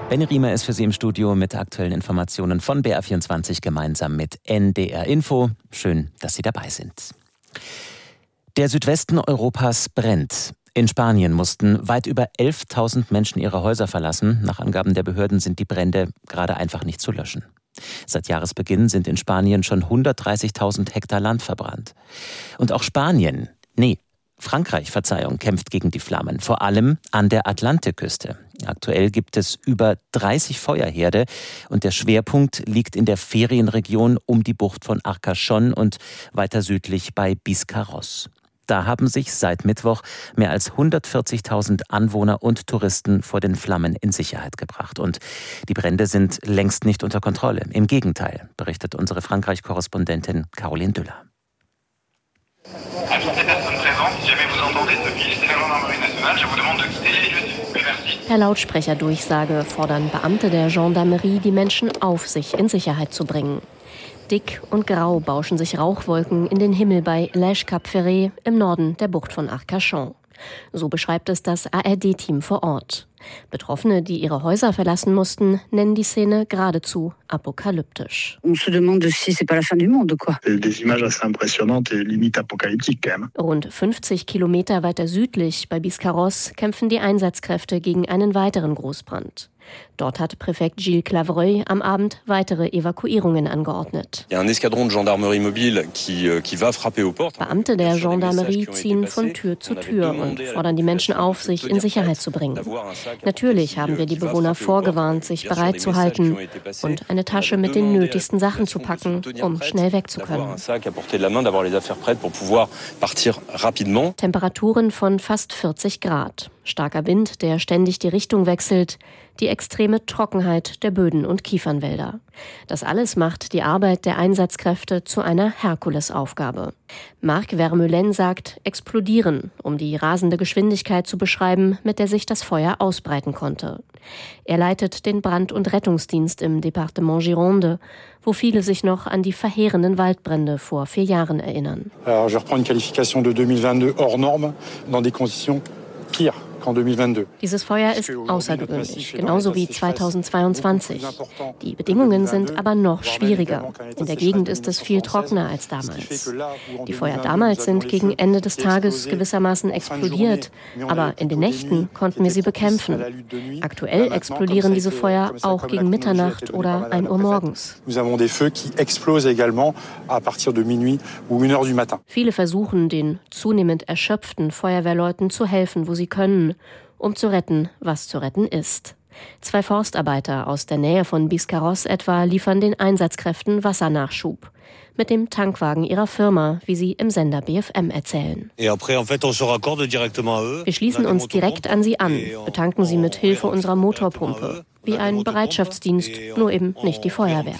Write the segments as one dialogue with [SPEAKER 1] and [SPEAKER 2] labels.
[SPEAKER 1] Benny Riemer ist für Sie im Studio mit aktuellen Informationen von BR24 gemeinsam mit NDR Info. Schön, dass Sie dabei sind. Der Südwesten Europas brennt. In Spanien mussten weit über 11.000 Menschen ihre Häuser verlassen. Nach Angaben der Behörden sind die Brände gerade einfach nicht zu löschen. Seit Jahresbeginn sind in Spanien schon 130.000 Hektar Land verbrannt. Und auch Frankreich, kämpft gegen die Flammen, vor allem an der Atlantikküste. Aktuell gibt es über 30 Feuerherde und der Schwerpunkt liegt in der Ferienregion um die Bucht von Arcachon und weiter südlich bei Biscarrosse. Da haben sich seit Mittwoch mehr als 140.000 Anwohner und Touristen vor den Flammen in Sicherheit gebracht. Und die Brände sind längst nicht unter Kontrolle. Im Gegenteil, berichtet unsere Frankreich-Korrespondentin Caroline Düller.
[SPEAKER 2] Per Lautsprecherdurchsage fordern Beamte der Gendarmerie die Menschen auf, sich in Sicherheit zu bringen. Dick und grau bauschen sich Rauchwolken in den Himmel bei Lège-Cap-Ferret im Norden der Bucht von Arcachon. So beschreibt es das ARD-Team vor Ort. Betroffene, die ihre Häuser verlassen mussten, nennen die Szene geradezu apokalyptisch. Rund 50 Kilometer weiter südlich bei Biscarrosse kämpfen die Einsatzkräfte gegen einen weiteren Großbrand. Dort hat Präfekt Gilles Clavreuil am Abend weitere Evakuierungen angeordnet. Beamte der Gendarmerie ziehen von Tür zu Tür und fordern die Menschen auf, sich in Sicherheit zu bringen. Natürlich haben wir die Bewohner vorgewarnt, sich bereit zu halten und eine Tasche mit den nötigsten Sachen zu packen, um schnell weg zu können. Temperaturen von fast 40 Grad. Starker Wind, der ständig die Richtung wechselt, die extreme Trockenheit der Böden und Kiefernwälder. Das alles macht die Arbeit der Einsatzkräfte zu einer Herkulesaufgabe. Marc Vermeulen sagt explodieren, um die rasende Geschwindigkeit zu beschreiben, mit der sich das Feuer ausbreiten konnte. Er leitet den Brand- und Rettungsdienst im Departement Gironde, wo viele sich noch an die verheerenden Waldbrände vor 4 Jahren erinnern.
[SPEAKER 3] Je reprends une qualification de 2022 hors norme dans des conditions pires.
[SPEAKER 2] Dieses Feuer ist außergewöhnlich, genauso wie 2022. Die Bedingungen sind aber noch schwieriger. In der Gegend ist es viel trockener als damals. Die Feuer damals sind gegen Ende des Tages gewissermaßen explodiert, aber in den Nächten konnten wir sie bekämpfen. Aktuell explodieren diese Feuer auch gegen Mitternacht oder 1 Uhr morgens. Viele versuchen, den zunehmend erschöpften Feuerwehrleuten zu helfen, wo sie können, um zu retten, was zu retten ist. 2 Forstarbeiter aus der Nähe von Biscarrosse etwa liefern den Einsatzkräften Wassernachschub. Mit dem Tankwagen ihrer Firma, wie sie im Sender BFM erzählen. Wir schließen uns direkt an sie an, betanken sie mit Hilfe unserer Motorpumpe. Wie ein Bereitschaftsdienst, nur eben nicht die Feuerwehr.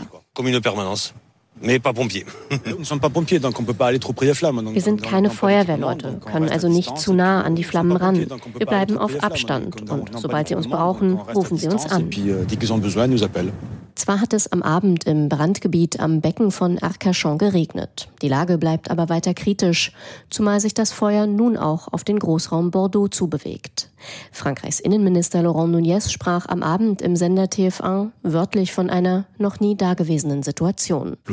[SPEAKER 2] Wir sind keine Feuerwehrleute, können also nicht zu nah an die Flammen ran. Wir bleiben auf Abstand und sobald sie uns brauchen, rufen sie uns an. Zwar hat es am Abend im Brandgebiet am Becken von Arcachon geregnet. Die Lage bleibt aber weiter kritisch, zumal sich das Feuer nun auch auf den Großraum Bordeaux zubewegt. Frankreichs Innenminister Laurent Nunez sprach am Abend im Sender TF1 wörtlich von einer noch nie dagewesenen Situation. Der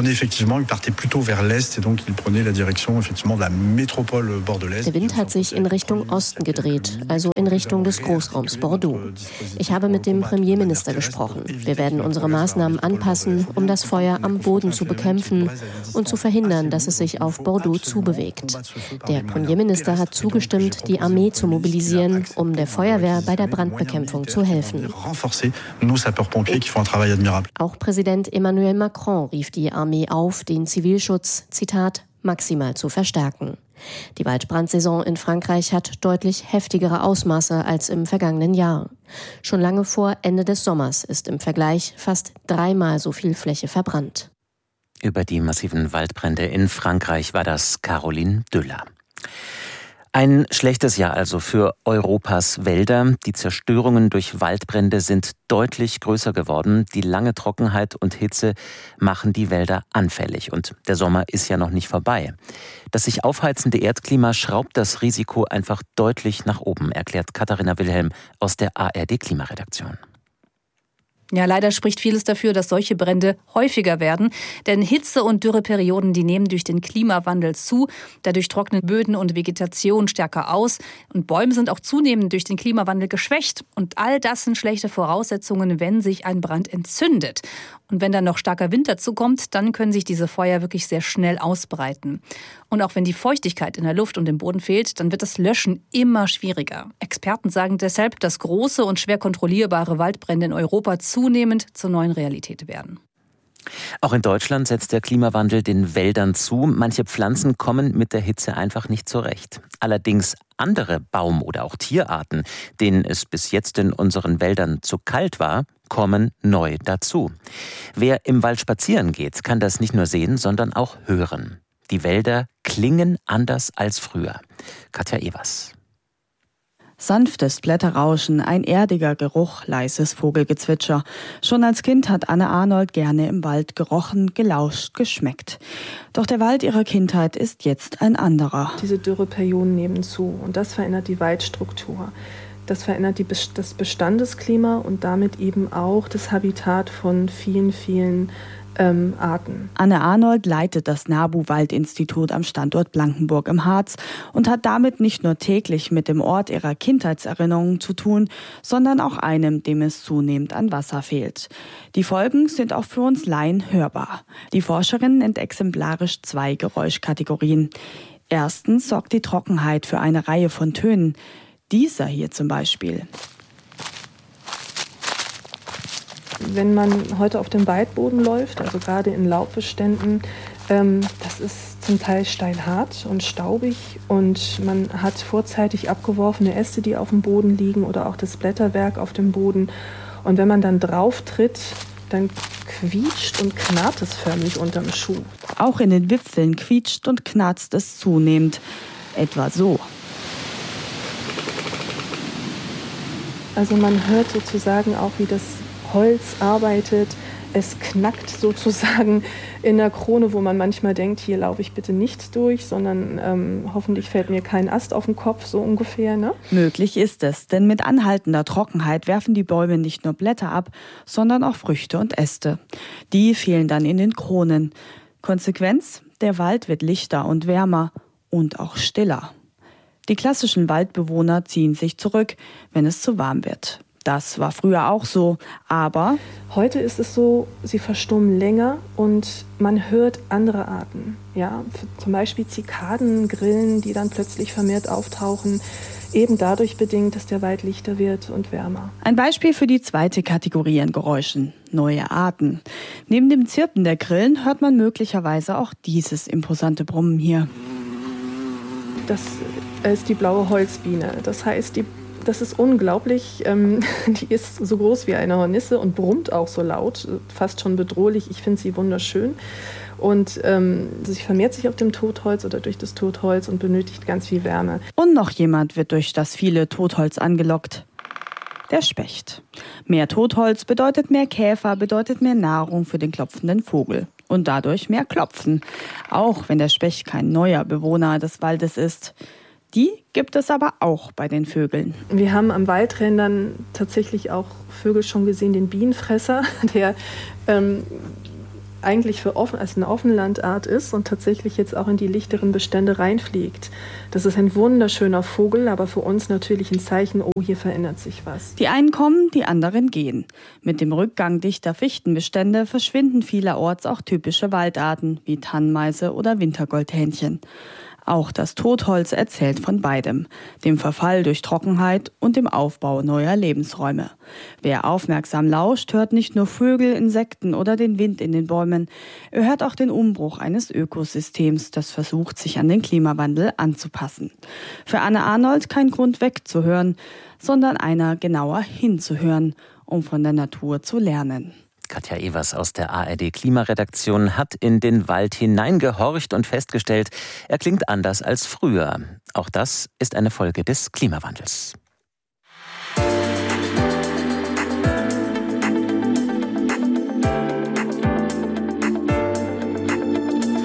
[SPEAKER 2] Wind hat sich in Richtung Osten gedreht, also in Richtung des Großraums Bordeaux. Ich habe mit dem Premierminister gesprochen. Wir werden unsere Maßnahmen anpassen, um das Feuer am Boden zu bekämpfen und zu verhindern, dass es sich auf Bordeaux zubewegt. Der Premierminister hat zugestimmt, die Armee zu mobilisieren, um der Feuerwehr bei der Brandbekämpfung zu helfen. Auch Präsident Emmanuel Macron rief die Armee auf, den Zivilschutz, Zitat, maximal zu verstärken. Die Waldbrandsaison in Frankreich hat deutlich heftigere Ausmaße als im vergangenen Jahr. Schon lange vor Ende des Sommers ist im Vergleich fast 3-mal so viel Fläche verbrannt.
[SPEAKER 1] Über die massiven Waldbrände in Frankreich war das Caroline Düller. Ein schlechtes Jahr also für Europas Wälder. Die Zerstörungen durch Waldbrände sind deutlich größer geworden. Die lange Trockenheit und Hitze machen die Wälder anfällig. Und der Sommer ist ja noch nicht vorbei. Das sich aufheizende Erdklima schraubt das Risiko einfach deutlich nach oben, erklärt Katharina Wilhelm aus der ARD-Klimaredaktion.
[SPEAKER 4] Ja, leider spricht vieles dafür, dass solche Brände häufiger werden. Denn Hitze- und Dürreperioden, die nehmen durch den Klimawandel zu. Dadurch trocknen Böden und Vegetation stärker aus. Und Bäume sind auch zunehmend durch den Klimawandel geschwächt. Und all das sind schlechte Voraussetzungen, wenn sich ein Brand entzündet. Und wenn dann noch starker Wind dazu kommt, dann können sich diese Feuer wirklich sehr schnell ausbreiten. Und auch wenn die Feuchtigkeit in der Luft und im Boden fehlt, dann wird das Löschen immer schwieriger. Experten sagen deshalb, dass große und schwer kontrollierbare Waldbrände in Europa zunehmend zur neuen Realität werden.
[SPEAKER 1] Auch in Deutschland setzt der Klimawandel den Wäldern zu. Manche Pflanzen kommen mit der Hitze einfach nicht zurecht. Allerdings andere Baum- oder auch Tierarten, denen es bis jetzt in unseren Wäldern zu kalt war, kommen neu dazu. Wer im Wald spazieren geht, kann das nicht nur sehen, sondern auch hören. Die Wälder klingen anders als früher. Katja Evers.
[SPEAKER 5] Sanftes Blätterrauschen, ein erdiger Geruch, leises Vogelgezwitscher. Schon als Kind hat Anne Arnold gerne im Wald gerochen, gelauscht, geschmeckt. Doch der Wald ihrer Kindheit ist jetzt ein anderer.
[SPEAKER 6] Diese Dürreperioden nehmen zu und das verändert die Waldstruktur. Das verändert das Bestandesklima und damit eben auch das Habitat von vielen, vielen Arten.
[SPEAKER 5] Anne Arnold leitet das NABU-Waldinstitut am Standort Blankenburg im Harz und hat damit nicht nur täglich mit dem Ort ihrer Kindheitserinnerungen zu tun, sondern auch einem, dem es zunehmend an Wasser fehlt. Die Folgen sind auch für uns Laien hörbar. Die Forscherin nennt exemplarisch 2 Geräuschkategorien. Erstens sorgt die Trockenheit für eine Reihe von Tönen. Dieser hier zum Beispiel.
[SPEAKER 6] Wenn man heute auf dem Waldboden läuft, also gerade in Laubbeständen, das ist zum Teil steinhart und staubig und man hat vorzeitig abgeworfene Äste, die auf dem Boden liegen oder auch das Blätterwerk auf dem Boden. Und wenn man dann drauf tritt, dann quietscht und knarrt es förmlich unterm Schuh.
[SPEAKER 5] Auch in den Wipfeln quietscht und knarzt es zunehmend. Etwa so.
[SPEAKER 6] Also man hört sozusagen auch, wie das Holz arbeitet. Es knackt sozusagen in der Krone, wo man manchmal denkt, hier laufe ich bitte nicht durch, sondern hoffentlich fällt mir kein Ast auf den Kopf, so ungefähr. Ne?
[SPEAKER 5] Möglich ist es, denn mit anhaltender Trockenheit werfen die Bäume nicht nur Blätter ab, sondern auch Früchte und Äste. Die fehlen dann in den Kronen. Konsequenz? Der Wald wird lichter und wärmer und auch stiller. Die klassischen Waldbewohner ziehen sich zurück, wenn es zu warm wird. Das war früher auch so, aber
[SPEAKER 6] heute ist es so, sie verstummen länger und man hört andere Arten. Ja, zum Beispiel Zikaden, Grillen, die dann plötzlich vermehrt auftauchen, eben dadurch bedingt, dass der Wald lichter wird und wärmer.
[SPEAKER 5] Ein Beispiel für die zweite Kategorie an Geräuschen, neue Arten. Neben dem Zirpen der Grillen hört man möglicherweise auch dieses imposante Brummen hier.
[SPEAKER 6] Das ist die blaue Holzbiene. Das heißt, das ist unglaublich. Die ist so groß wie eine Hornisse und brummt auch so laut, fast schon bedrohlich. Ich finde sie wunderschön. Und sie vermehrt sich auf dem Totholz oder durch das Totholz und benötigt ganz viel Wärme.
[SPEAKER 5] Und noch jemand wird durch das viele Totholz angelockt. Der Specht. Mehr Totholz bedeutet mehr Käfer, bedeutet mehr Nahrung für den klopfenden Vogel. Und dadurch mehr Klopfen. Auch wenn der Specht kein neuer Bewohner des Waldes ist. Die gibt es aber auch bei den Vögeln.
[SPEAKER 6] Wir haben am Waldrändern tatsächlich auch Vögel schon gesehen, den Bienenfresser, der eigentlich als eine Offenlandart ist und tatsächlich jetzt auch in die lichteren Bestände reinfliegt. Das ist ein wunderschöner Vogel, aber für uns natürlich ein Zeichen, oh, hier verändert sich was.
[SPEAKER 5] Die einen kommen, die anderen gehen. Mit dem Rückgang dichter Fichtenbestände verschwinden vielerorts auch typische Waldarten wie Tannenmeise oder Wintergoldhähnchen. Auch das Totholz erzählt von beidem, dem Verfall durch Trockenheit und dem Aufbau neuer Lebensräume. Wer aufmerksam lauscht, hört nicht nur Vögel, Insekten oder den Wind in den Bäumen, er hört auch den Umbruch eines Ökosystems, das versucht, sich an den Klimawandel anzupassen. Für Anne Arnold kein Grund wegzuhören, sondern einer genauer hinzuhören, um von der Natur zu lernen.
[SPEAKER 1] Katja Evers aus der ARD-Klimaredaktion hat in den Wald hineingehorcht und festgestellt, er klingt anders als früher. Auch das ist eine Folge des Klimawandels.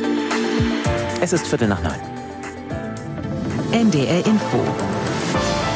[SPEAKER 1] Es ist 8:45.
[SPEAKER 7] NDR Info.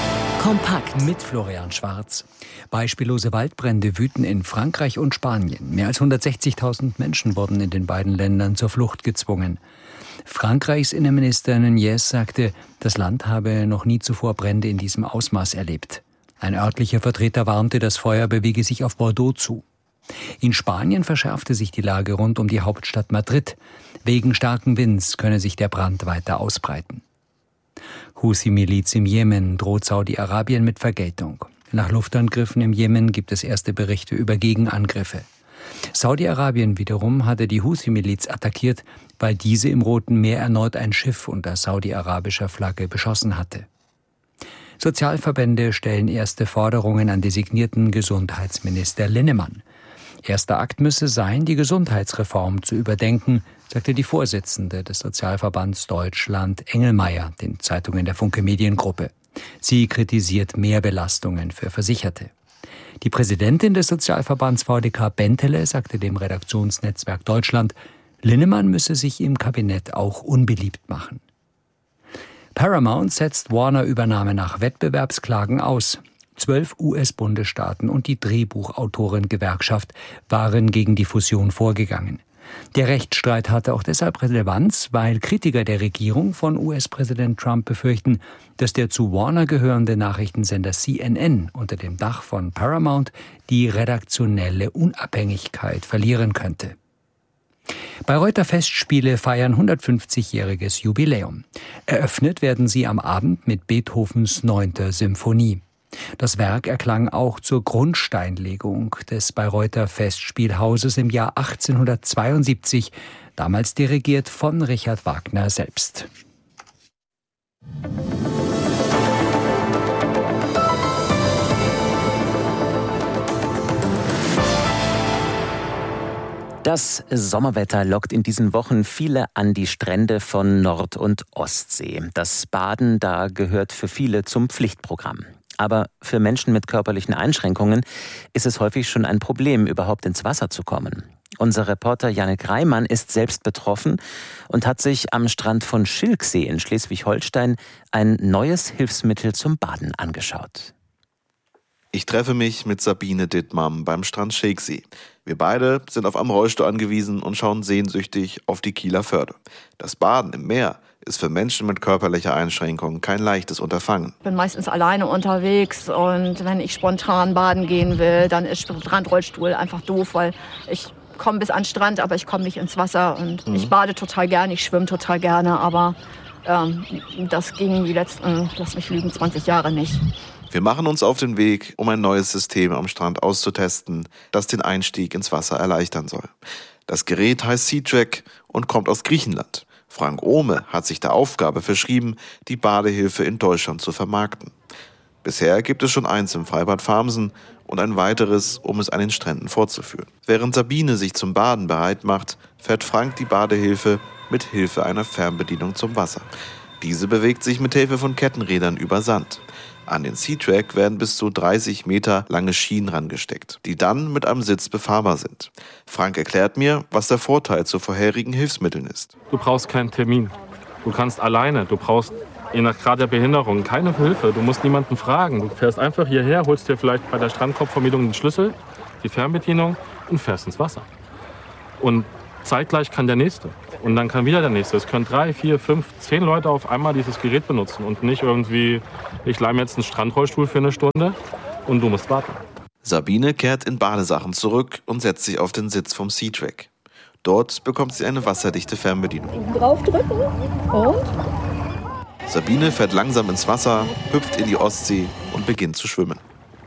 [SPEAKER 7] Kompakt mit Florian Schwarz. Beispiellose Waldbrände wüten in Frankreich und Spanien. Mehr als 160.000 Menschen wurden in den beiden Ländern zur Flucht gezwungen. Frankreichs Innenminister Nunez sagte, das Land habe noch nie zuvor Brände in diesem Ausmaß erlebt. Ein örtlicher Vertreter warnte, das Feuer bewege sich auf Bordeaux zu. In Spanien verschärfte sich die Lage rund um die Hauptstadt Madrid. Wegen starken Winds könne sich der Brand weiter ausbreiten. Houthi-Miliz im Jemen droht Saudi-Arabien mit Vergeltung. Nach Luftangriffen im Jemen gibt es erste Berichte über Gegenangriffe. Saudi-Arabien wiederum hatte die Houthi-Miliz attackiert, weil diese im Roten Meer erneut ein Schiff unter saudi-arabischer Flagge beschossen hatte. Sozialverbände stellen erste Forderungen an designierten Gesundheitsminister Linnemann. Erster Akt müsse sein, die Gesundheitsreform zu überdenken, sagte die Vorsitzende des Sozialverbands Deutschland, Engelmeier, den Zeitungen der Funke Mediengruppe. Sie kritisiert Mehrbelastungen für Versicherte. Die Präsidentin des Sozialverbands VDK Bentele sagte dem Redaktionsnetzwerk Deutschland, Linnemann müsse sich im Kabinett auch unbeliebt machen. Paramount setzt Warner-Übernahme nach Wettbewerbsklagen aus. 12 US-Bundesstaaten und die Drehbuchautorengewerkschaft waren gegen die Fusion vorgegangen. Der Rechtsstreit hatte auch deshalb Relevanz, weil Kritiker der Regierung von US-Präsident Trump befürchten, dass der zu Warner gehörende Nachrichtensender CNN unter dem Dach von Paramount die redaktionelle Unabhängigkeit verlieren könnte. Bayreuther Festspiele feiern 150-jähriges Jubiläum. Eröffnet werden sie am Abend mit Beethovens 9. Symphonie. Das Werk erklang auch zur Grundsteinlegung des Bayreuther Festspielhauses im Jahr 1872, damals dirigiert von Richard Wagner selbst.
[SPEAKER 1] Das Sommerwetter lockt in diesen Wochen viele an die Strände von Nord- und Ostsee. Das Baden da gehört für viele zum Pflichtprogramm. Aber für Menschen mit körperlichen Einschränkungen ist es häufig schon ein Problem, überhaupt ins Wasser zu kommen. Unser Reporter Jannik Reimann ist selbst betroffen und hat sich am Strand von Schilksee in Schleswig-Holstein ein neues Hilfsmittel zum Baden angeschaut.
[SPEAKER 8] Ich treffe mich mit Sabine Dittmann beim Strand Schilksee. Wir beide sind auf einen Rollstuhl angewiesen und schauen sehnsüchtig auf die Kieler Förde. Das Baden im Meer ist für Menschen mit körperlicher Einschränkung kein leichtes Unterfangen.
[SPEAKER 9] Ich bin meistens alleine unterwegs und wenn ich spontan baden gehen will, dann ist Strandrollstuhl einfach doof, weil ich komme bis an den Strand, aber ich komme nicht ins Wasser und ich bade total gerne, ich schwimme total gerne, aber das ging die letzten, lass mich lügen, 20 Jahre nicht.
[SPEAKER 8] Wir machen uns auf den Weg, um ein neues System am Strand auszutesten, das den Einstieg ins Wasser erleichtern soll. Das Gerät heißt SeaTrack und kommt aus Griechenland. Frank Ohme hat sich der Aufgabe verschrieben, die Badehilfe in Deutschland zu vermarkten. Bisher gibt es schon eins im Freibad Farmsen und ein weiteres, um es an den Stränden vorzuführen. Während Sabine sich zum Baden bereit macht, fährt Frank die Badehilfe mit Hilfe einer Fernbedienung zum Wasser. Diese bewegt sich mit Hilfe von Kettenrädern über Sand. An den SeaTrack werden bis zu 30 Meter lange Schienen rangesteckt, die dann mit einem Sitz befahrbar sind. Frank erklärt mir, was der Vorteil zu vorherigen Hilfsmitteln ist.
[SPEAKER 10] Du brauchst keinen Termin. Du kannst alleine. Du brauchst je nach Grad der Behinderung keine Hilfe. Du musst niemanden fragen. Du fährst einfach hierher, holst dir vielleicht bei der Strandkorbvermietung den Schlüssel, die Fernbedienung und fährst ins Wasser. Und zeitgleich kann der Nächste. Und dann kann wieder der Nächste. Es können 3, 4, 5, 10 Leute auf einmal dieses Gerät benutzen und nicht irgendwie, ich leih mir jetzt einen Strandrollstuhl für eine Stunde und du musst warten.
[SPEAKER 8] Sabine kehrt in Badesachen zurück und setzt sich auf den Sitz vom SeaTrack. Dort bekommt sie eine wasserdichte Fernbedienung.
[SPEAKER 9] Draufdrücken und?
[SPEAKER 8] Sabine fährt langsam ins Wasser, hüpft in die Ostsee und beginnt zu schwimmen.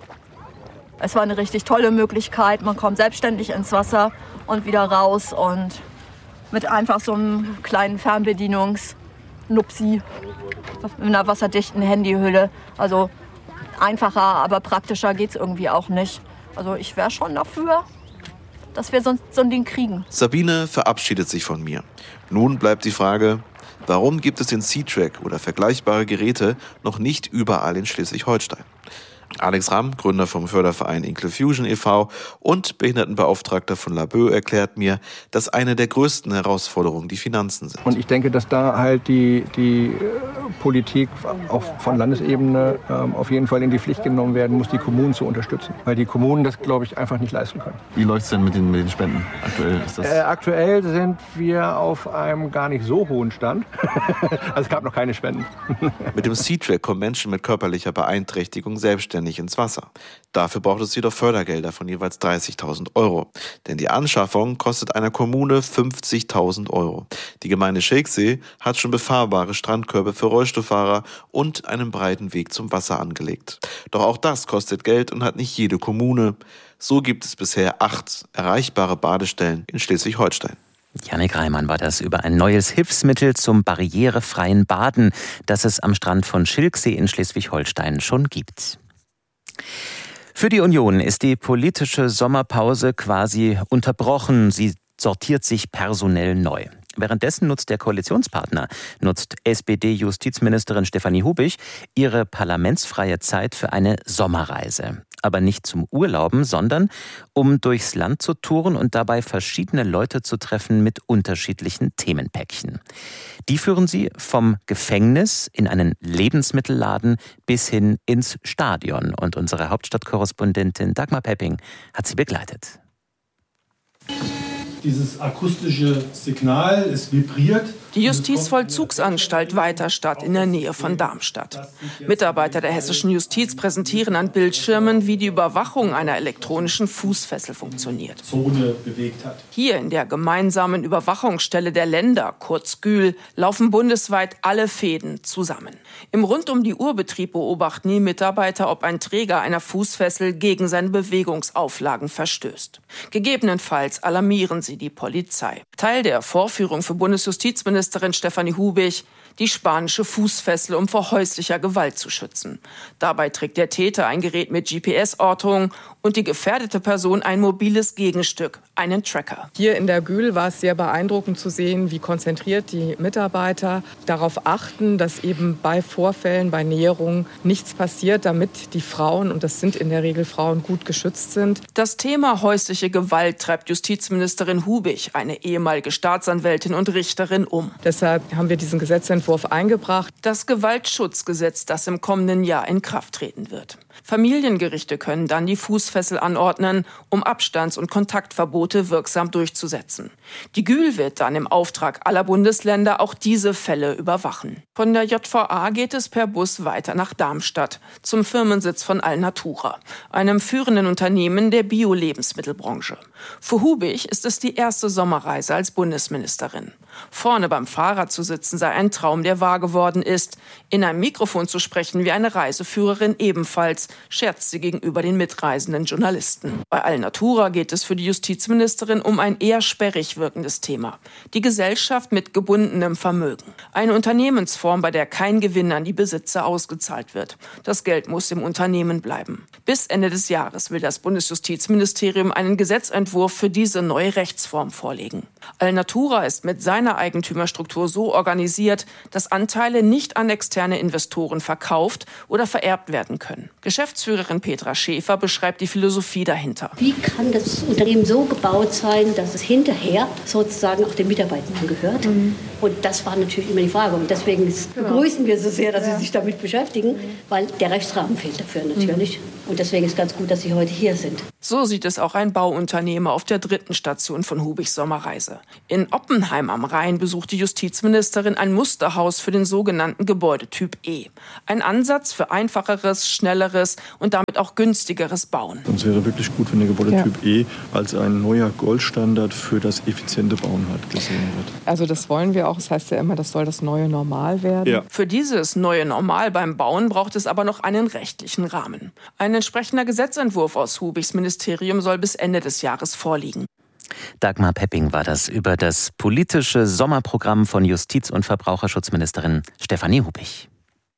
[SPEAKER 9] Es war eine richtig tolle Möglichkeit. Man kommt selbstständig ins Wasser und wieder raus und mit einfach so einem kleinen Fernbedienungsnupsi mit einer wasserdichten Handyhülle. Also einfacher, aber praktischer geht's irgendwie auch nicht. Also ich wäre schon dafür, dass wir so ein Ding kriegen.
[SPEAKER 8] Sabine verabschiedet sich von mir. Nun bleibt die Frage, warum gibt es den SeaTrack oder vergleichbare Geräte noch nicht überall in Schleswig-Holstein? Alex Ramm, Gründer vom Förderverein Inclufusion e.V. und Behindertenbeauftragter von Laboe, erklärt mir, dass eine der größten Herausforderungen die Finanzen sind.
[SPEAKER 11] Und ich denke, dass da halt die Politik auch von Landesebene auf jeden Fall in die Pflicht genommen werden muss, die Kommunen zu unterstützen. Weil die Kommunen das, glaube ich, einfach nicht leisten können.
[SPEAKER 12] Wie läuft es denn mit den Spenden aktuell?
[SPEAKER 11] Aktuell sind wir auf einem gar nicht so hohen Stand. Also es gab noch keine Spenden.
[SPEAKER 8] Mit dem SeaTrack kommen Menschen mit körperlicher Beeinträchtigung selbstständig ins Wasser. Dafür braucht es jedoch Fördergelder von jeweils 30.000 €. Denn die Anschaffung kostet einer Kommune 50.000 €. Die Gemeinde Schilksee hat schon befahrbare Strandkörbe für Rollstuhlfahrer und einen breiten Weg zum Wasser angelegt. Doch auch das kostet Geld und hat nicht jede Kommune. So gibt es bisher 8 erreichbare Badestellen in Schleswig-Holstein.
[SPEAKER 1] Jannik Reimann war das über ein neues Hilfsmittel zum barrierefreien Baden, das es am Strand von Schilksee in Schleswig-Holstein schon gibt. Für die Union ist die politische Sommerpause quasi unterbrochen. Sie sortiert sich personell neu. Währenddessen nutzt SPD-Justizministerin Stefanie Hubich ihre parlamentsfreie Zeit für eine Sommerreise. Aber nicht zum Urlauben, sondern um durchs Land zu touren und dabei verschiedene Leute zu treffen mit unterschiedlichen Themenpäckchen. Die führen sie vom Gefängnis in einen Lebensmittelladen bis hin ins Stadion. Und unsere Hauptstadtkorrespondentin Dagmar Pepping hat sie begleitet.
[SPEAKER 13] Dieses akustische Signal, es vibriert.
[SPEAKER 14] Die Justizvollzugsanstalt Weiterstadt in der Nähe von Darmstadt. Mitarbeiter der hessischen Justiz präsentieren an Bildschirmen, wie die Überwachung einer elektronischen Fußfessel funktioniert.
[SPEAKER 13] Zone bewegt hat.
[SPEAKER 14] Hier in der gemeinsamen Überwachungsstelle der Länder, kurz GÜL, laufen bundesweit alle Fäden zusammen. Im Rund-um-die-Uhr-Betrieb beobachten die Mitarbeiter, ob ein Träger einer Fußfessel gegen seine Bewegungsauflagen verstößt. Gegebenenfalls alarmieren sie die Polizei. Teil der Vorführung für Bundesjustizministerin Stefanie Hubich, die spanische Fußfessel, um vor häuslicher Gewalt zu schützen. Dabei trägt der Täter ein Gerät mit GPS-Ortung und die gefährdete Person ein mobiles Gegenstück, einen Tracker.
[SPEAKER 6] Hier in der GÜL war es sehr beeindruckend zu sehen, wie konzentriert die Mitarbeiter darauf achten, dass eben bei Vorfällen, bei Näherungen nichts passiert, damit die Frauen, und das sind in der Regel Frauen, gut geschützt sind.
[SPEAKER 14] Das Thema häusliche Gewalt treibt Justizministerin Hubich, eine ehemalige Staatsanwältin und Richterin, um.
[SPEAKER 6] Deshalb haben wir diesen Gesetzentwurf eingebracht.
[SPEAKER 14] Das Gewaltschutzgesetz, das im kommenden Jahr in Kraft treten wird. Familiengerichte können dann die Fußfessel anordnen, um Abstands- und Kontaktverbote wirksam durchzusetzen. Die GÜL wird dann im Auftrag aller Bundesländer auch diese Fälle überwachen. Von der JVA geht es per Bus weiter nach Darmstadt, zum Firmensitz von Alnatura, einem führenden Unternehmen der Bio-Lebensmittelbranche. Für Hubich ist es die erste Sommerreise als Bundesministerin. Vorne beim Fahrrad zu sitzen sei ein Traum, der wahr geworden ist. In einem Mikrofon zu sprechen wie eine Reiseführerin ebenfalls, scherzt sie gegenüber den mitreisenden Journalisten. Bei Alnatura geht es für die Justizministerin um ein eher sperrig wirkendes Thema. Die Gesellschaft mit gebundenem Vermögen. Eine Unternehmensform, bei der kein Gewinn an die Besitzer ausgezahlt wird. Das Geld muss im Unternehmen bleiben. Bis Ende des Jahres will das Bundesjustizministerium einen Gesetzentwurf für diese neue Rechtsform vorlegen. Alnatura ist mit seiner Eigentümerstruktur so organisiert, dass Anteile nicht an externe Investoren verkauft oder vererbt werden können. Geschäftsführerin Petra Schäfer beschreibt die Philosophie dahinter.
[SPEAKER 15] Wie kann das Unternehmen so gebaut sein, dass es hinterher sozusagen auch den Mitarbeitern gehört? Und das war natürlich immer die Frage. Und deswegen begrüßen wir so sehr, dass Sie sich damit beschäftigen, weil der Rechtsrahmen fehlt dafür natürlich. Und deswegen ist ganz gut, dass Sie heute hier sind.
[SPEAKER 14] So sieht es auch ein Bauunternehmer auf der 3. Station von Hubichs Sommerreise. In Oppenheim am Rhein besucht die Justizministerin ein Musterhaus für den sogenannten Gebäudetyp E. Ein Ansatz für einfacheres, schnelleres und damit auch günstigeres Bauen.
[SPEAKER 16] Und es wäre wirklich gut, wenn der Gebäudetyp E als ein neuer Goldstandard für das effiziente Bauen halt gesehen wird.
[SPEAKER 6] Also das wollen wir auch. Das heißt ja immer, das soll das neue Normal werden.
[SPEAKER 16] Ja.
[SPEAKER 14] Für dieses neue Normal beim Bauen braucht es aber noch einen rechtlichen Rahmen. Ein entsprechender Gesetzentwurf aus Hubichs Ministerium soll bis Ende des Jahres vorliegen.
[SPEAKER 1] Dagmar Pepping war das über das politische Sommerprogramm von Justiz- und Verbraucherschutzministerin Stefanie Hubich.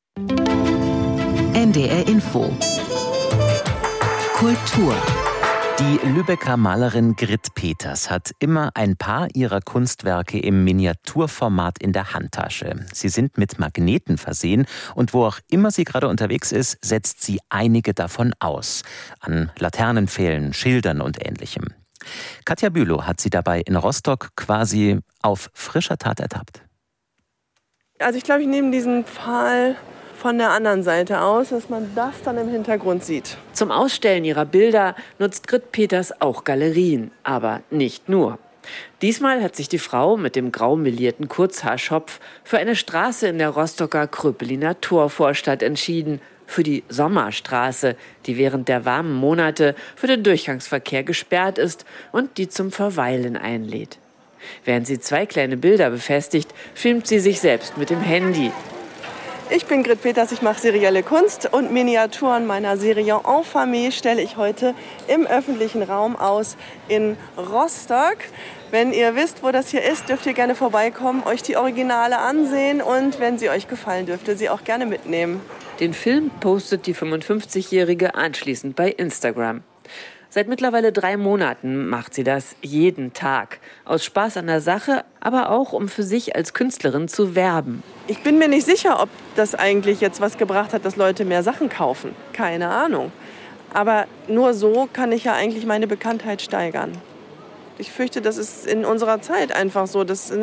[SPEAKER 17] NDR Info. Kultur.
[SPEAKER 1] Die Lübecker Malerin Grit Peters hat immer ein paar ihrer Kunstwerke im Miniaturformat in der Handtasche. Sie sind mit Magneten versehen und wo auch immer sie gerade unterwegs ist, setzt sie einige davon aus. An Laternenpfählen, Schildern und Ähnlichem. Katja Bülow hat sie dabei in Rostock quasi auf frischer Tat ertappt.
[SPEAKER 17] Also ich glaube, ich nehme diesen Pfahl von der anderen Seite aus, dass man das dann im Hintergrund sieht.
[SPEAKER 18] Zum Ausstellen ihrer Bilder nutzt Grit Peters auch Galerien, aber nicht nur. Diesmal hat sich die Frau mit dem grau melierten Kurzhaarschopf für eine Straße in der Rostocker Kröpeliner Torvorstadt entschieden, für die Sommerstraße, die während der warmen Monate für den Durchgangsverkehr gesperrt ist und die zum Verweilen einlädt. Während sie 2 kleine Bilder befestigt, filmt sie sich selbst mit dem Handy.
[SPEAKER 17] Ich bin Grit Peters, ich mache serielle Kunst und Miniaturen meiner Serie Enfamé stelle ich heute im öffentlichen Raum aus in Rostock. Wenn ihr wisst, wo das hier ist, dürft ihr gerne vorbeikommen, euch die Originale ansehen und wenn sie euch gefallen, dürft ihr sie auch gerne mitnehmen.
[SPEAKER 18] Den Film postet die 55-Jährige anschließend bei Instagram. Seit mittlerweile 3 Monaten macht sie das jeden Tag. Aus Spaß an der Sache, aber auch um für sich als Künstlerin zu werben.
[SPEAKER 17] Ich bin mir nicht sicher, ob das eigentlich jetzt was gebracht hat, dass Leute mehr Sachen kaufen. Keine Ahnung. Aber nur so kann ich ja eigentlich meine Bekanntheit steigern. Ich fürchte, das ist in unserer Zeit einfach so. Dass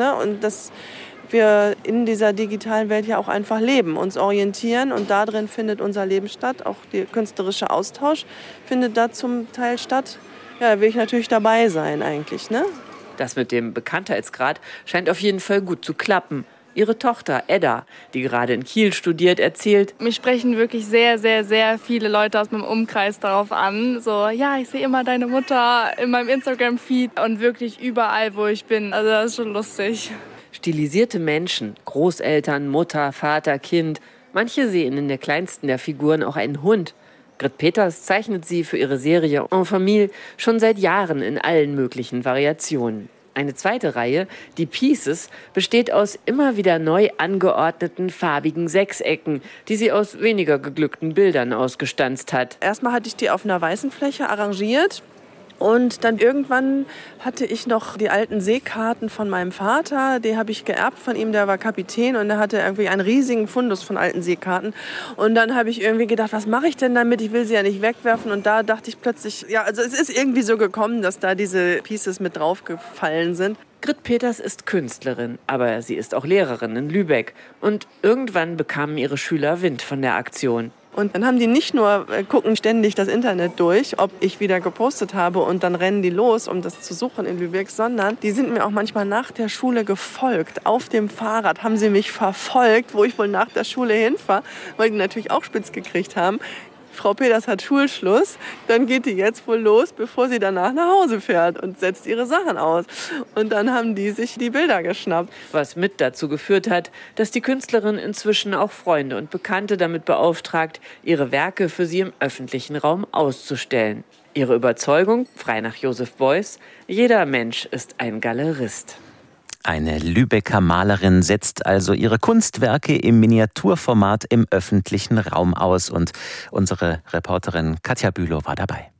[SPEAKER 17] wir in dieser digitalen Welt ja auch einfach leben, uns orientieren und da drin findet unser Leben statt. Auch der künstlerische Austausch findet da zum Teil statt. Ja, da will ich natürlich dabei sein eigentlich, ne?
[SPEAKER 18] Das mit dem Bekanntheitsgrad scheint auf jeden Fall gut zu klappen. Ihre Tochter Edda, die gerade in Kiel studiert, erzählt:
[SPEAKER 19] Mich sprechen wirklich sehr, sehr, sehr viele Leute aus meinem Umkreis darauf an. So, ja, ich sehe immer deine Mutter in meinem Instagram-Feed und wirklich überall, wo ich bin. Also das ist schon lustig.
[SPEAKER 18] Stilisierte Menschen, Großeltern, Mutter, Vater, Kind. Manche sehen in der kleinsten der Figuren auch einen Hund. Grit Peters zeichnet sie für ihre Serie Enfamé schon seit Jahren in allen möglichen Variationen. Eine zweite Reihe, die Pieces, besteht aus immer wieder neu angeordneten farbigen Sechsecken, die sie aus weniger geglückten Bildern ausgestanzt hat.
[SPEAKER 17] Erstmal hatte ich die auf einer weißen Fläche arrangiert. Und dann irgendwann hatte ich noch die alten Seekarten von meinem Vater. Die habe ich geerbt von ihm, der war Kapitän und der hatte irgendwie einen riesigen Fundus von alten Seekarten. Und dann habe ich irgendwie gedacht, was mache ich denn damit? Ich will sie ja nicht wegwerfen. Und da dachte ich plötzlich, ja, also es ist irgendwie so gekommen, dass da diese Pieces mit draufgefallen sind.
[SPEAKER 18] Grit Peters ist Künstlerin, aber sie ist auch Lehrerin in Lübeck. Und irgendwann bekamen ihre Schüler Wind von der Aktion.
[SPEAKER 17] Und dann haben die nicht nur, gucken ständig das Internet durch, ob ich wieder gepostet habe und dann rennen die los, um das zu suchen in Lübeck, sondern die sind mir auch manchmal nach der Schule gefolgt. Auf dem Fahrrad haben sie mich verfolgt, wo ich wohl nach der Schule hinfahre, weil die natürlich auch spitz gekriegt haben. Frau Peters hat Schulschluss, dann geht die jetzt wohl los, bevor sie danach nach Hause fährt und setzt ihre Sachen aus. Und dann haben die sich die Bilder geschnappt.
[SPEAKER 18] Was mit dazu geführt hat, dass die Künstlerin inzwischen auch Freunde und Bekannte damit beauftragt, ihre Werke für sie im öffentlichen Raum auszustellen. Ihre Überzeugung, frei nach Joseph Beuys: jeder Mensch ist ein Galerist.
[SPEAKER 1] Eine Lübecker Malerin setzt also ihre Kunstwerke im Miniaturformat im öffentlichen Raum aus und unsere Reporterin Katja Bülow war dabei.